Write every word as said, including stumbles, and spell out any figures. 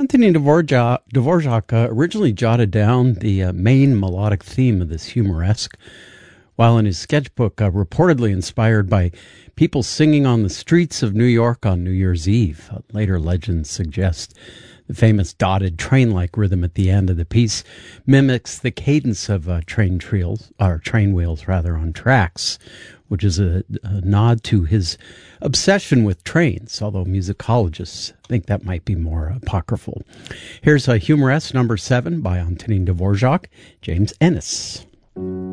Anthony Dvorak, Dvorak uh, originally jotted down the uh, main melodic theme of this humoresque, while in his sketchbook uh, reportedly inspired by people singing on the streets of New York on New Year's Eve. Uh, later legends suggest the famous dotted train-like rhythm at the end of the piece mimics the cadence of uh, train trails, or train wheels rather, on tracks, which is a, a nod to his obsession with trains, although musicologists think that might be more apocryphal. Here's a Humoresque number seven by Antonin Dvorak, James Ennis.